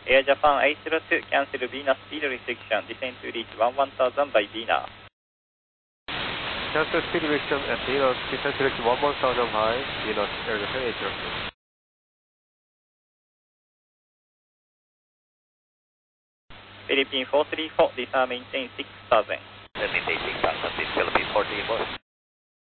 Air Japan 802, cancel Venus speed restriction, descend to reach 11,000 by Venus. Cancel speed restriction at Venus, descend to reach 11,000 by Venus, Air Japan 802. Philippine 434, descend maintain 6,000. Maintain 6,000, this Philippine 434.